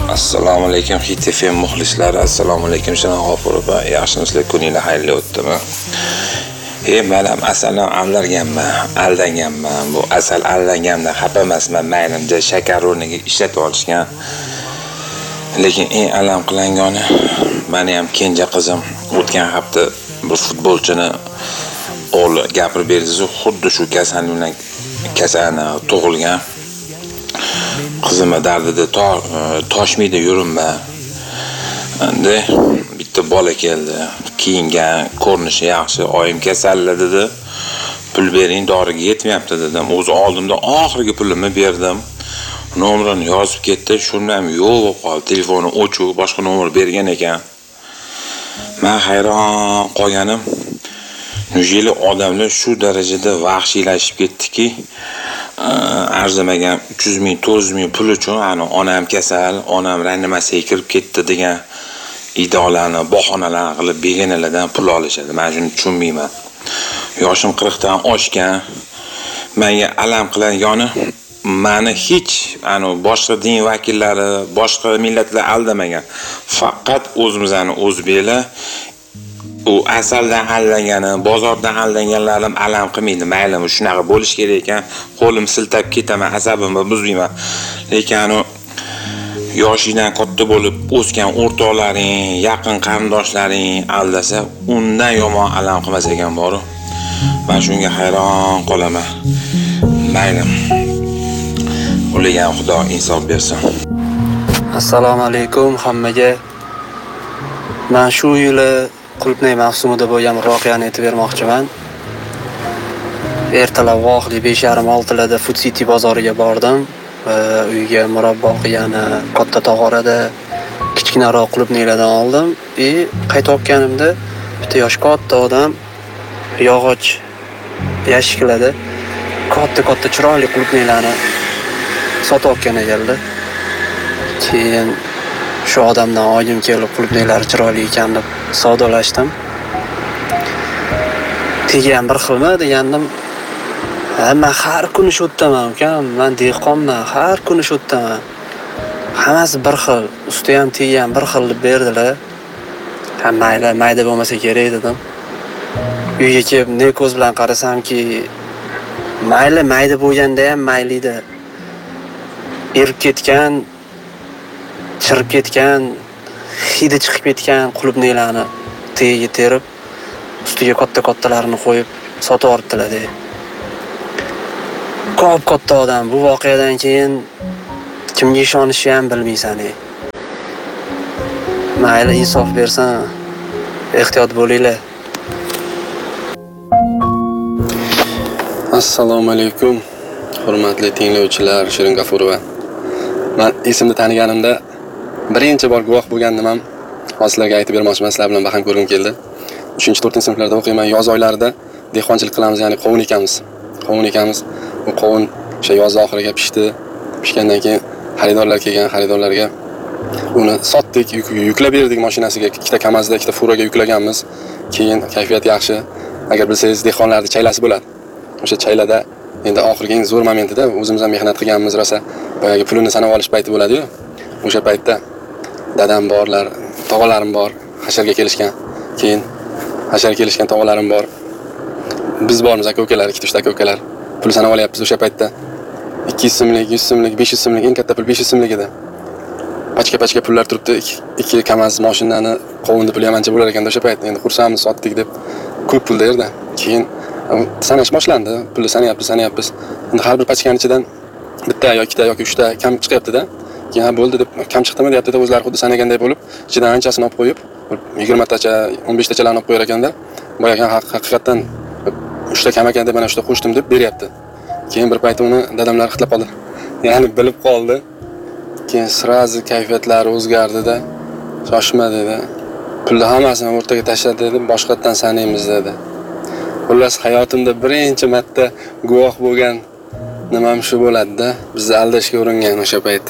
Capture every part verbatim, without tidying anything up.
Assalomu alaykum Hit F M muxlislari, assalomu alaykum Shanoq G'ofurova. Yaxshimisizlar, kuninglar xayrli o'tdimi? Ey, men ham asaldan aldanganman, aldanganman. Bu asal aldangandan xafa emasman, maylimda shakar o'rniga ishlatib olishgan. Lekin eng alam qilangani, meni ham kenja qizim o'tgan hafta bir futbolchini o'g'li gapirib berdi-ku, xuddi shu kasallik bilan kasalni tug'ilgan. Qizim dardida to, toshmaydi yurinma. Endi bitta bola keldi, kiyingan, ko'rinishi yaxshi, oyim kasalladi dedi. Pul bering, doriga yetmayapti dedim. O'zi oldimda oxirgi pulimni berdim. Nomerini yozib ketdi, shundan yo'q bo'lib qoldi. Telefoni o'chiq, boshqa nomer bergan ekan. Men hayron qolganim, nujili odamlar shu darajada vahshiylashib ketdiki, arzimagan uch yuz ming, to'rt yuz ming pul uchun ani onam kasal, onam reanimatsiyaga kirib ketdi degan idolarni, bahonalarni qilib begonalardan pul olishadi. Men shuni tushunmayman. Yoshim qirqdan oshgan. Menga alam qilan yoni meni hech ani boshqa din vakillari, boshqa millatlar aldamagan. Faqat o'zimizning o'zbeklar u asaldan aldangani, bozordan aldanganlarim alam qilmaydi. Mayli, shunaqa bo'lish kerak ekan. Qo'lim siltab ketaman, asabimni buzmayman. Lekin yoshidan katta bo'lib o'sgan o'rtoqlaring, yaqin qarindoshlaring aldasa, undan yomon alam qilmas ekan bor. Men shunga hayron qolaman. Mayli. O'ligan Xudo insof bersin. Assalomu alaykum hammaga. Men shu yili Qulupnay mavsumida bo'lgan voqeani aytib bermoqchiman. Ertalab vaqtli besh yarim olti larda Food City bozoriga bordim. Uyga murabbo qilgani katta tog'orada kichkinaroq qulupnaylardan oldim. E, qaytib olganimda bitta yosh katta odam yog'och yashiklarda katta-katta chiroyli qulupnaylarni sotib olgan ekanlar. Keyin shu odamdan oyim kelib qulupnaylar chiroyli ekan deb savdolashdim. Tegan bir xilmi degandim. Men har kuni shu yerdaman ukam, men dehqonman, har kuni shu yerdaman. Hammasi bir xil, usti ham tegan bir xil deb berdilar. Ha mayli, mayda bo'lmasa kerak dedim. Uyga kelib ne ko'z bilan qarasamki, mayli, mayda bo'lganda ham maylida. Erib ketgan, chirib ketgan, hidi chiqib ketgan qulupnaylarni tegiga terib, ustiga katta-kattalarini qo'yib sotib ortdilar. Ko'p katta odam bu voqeadan keyin kimga ishonishni ham bilmaysan. Mayli, insof bersin, ehtiyot bo'linglar. Assalomu alaykum, hurmatli tinglovchilar, Shirin G'ofurova. Men esimni taniganimda birinchi bor guvoh bo'lgandim ham hozirlarga aytib bermoqchiman, sizlar bilan baham ko'rgim keldi. uchinchi to'rtinchi sinflarda o'qiyman. Yoz oylarida dehqonchilik qilamiz, ya'ni qovun ekamiz. Qovun ekamiz. Bu qovun o'sha yoz oxiriga pishdi. Pishgandan keyin xaridorlar kelgan, xaridorlarga uni sotdik, yuklab berdik mashinasiga, ikkita Kamazda, ikkita furaga yuklaganmiz. Keyin kayfiyat yaxshi. Agar bilsangiz, dehqonlarda chaylasi bo'ladi. O'sha chaylada endi oxirgi eng zo'r momentida o'zimiz ham mehnat qilganmiz rosa. Boyagi pulini sanab olish payti bo'ladi-yu. O'sha paytda dadam borlar, tog'alarim bor, hasharga kelishgan. Keyin hasharga kelishgan tog'alarim bor. Biz bormiz, aka-ukalar, ikkita uchta aka-ukalar. Pul sanab olyapmiz o'sha paytda. ikki yuz so'mlik, yuz so'mlik, besh yuz so'mlik, eng katta pul besh yuz so'mlik edi. Pachka-pachka pullar turibdi. Ikki Kamaz mashinani qovunni puli ham ancha bo'lar ekan o'sha paytda. Endi xursandmiz, sotdik deb ko'p pul derdi. Keyin sanash boshlandi. Pulni sanayapmiz, sanayapmiz. Endi har bir pachkaning ichidan bitta yoki ikkita yoki uchta kam chiqyapti-da. Keyin ha bo'ldi deb kam chiqdimi deyapti-da, o'zlari xuddi sanaganday bo'lib, ichidan anchasini olib qo'yib, yigirma tacha, o'n besh tachalarni olib qo'yar ekanda, boyaga haqiqatan uchta kam ekan deb mana shunda qo'shdim deb beryapti. Keyin bir payt uni dadamlar xitlab qoldi. Ya'ni bilib qoldi. Keyin sirazi kayfiyatlari o'zgardi-da. Shoshma dedi. Pulni hammasini o'rtaga tashladi dedi, boshqatdan sanaymiz dedi. Xullas, hayotimda birinchi marta guvoh bo'lgan nimam shu bo'ladi-da. Bizni aldashga uringan o'sha payt.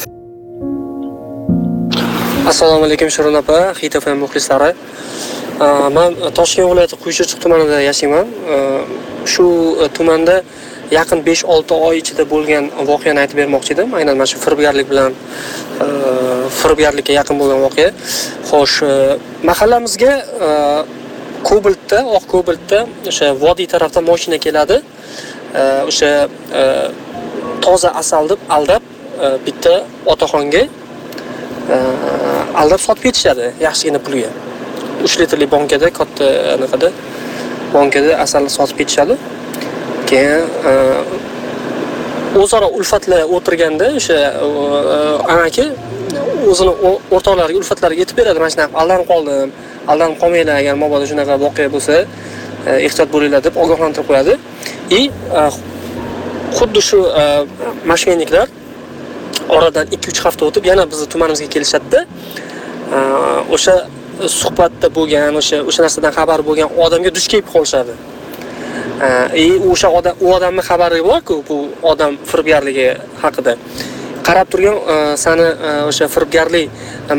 Assalomu alaykum Shirin opa, Hit F M muxlislari. Men Toshkent viloyati Quychichiq tumanida yashayman. Shu tumanda yaqin besh olti oy ichida bo'lgan voqeani aytib bermoqchi edim. Aynan mana shu firibgarlik bilan e, firibgarlikka yaqin bo'lgan voqea. Xo'sh, e, mahallamizga e, Kobaltda, oq Kobaltda o'sha vodiy tarafdan mashina keladi. E, o'sha e, toza asal deb aldab e, bitta otaxonga e, aldab sotib ketishadi yaxshigina pulga. uch litrli bankada, katta anaqada bankada asalni sotib ketishadi. Keyin o'zaro ulfatlar o'tirganda o'sha anaki o'zini o'rtoqlariga ulfatlariga yetib beradi. Mana shunaqa aldanib qoldim, aldanib qolmanglar, agar mabodo shunaqa voqea bo'lsa, ehtiyot bo'linglar deb ogohlantirib qo'yadi. И xuddi shu mashinaniklar oradan ikki uch hafta o'tib yana bizning tumanimizga kelishadi-da. O'sha suhbatda bo'lgan, o'sha o'sha narsadan xabar bo'lgan odamga duch kelib qolishadi. E o'sha odam u odamning xabari bor-ku, bu odam firibgarligi haqida. Qarab turgan sani o'sha firibgarlik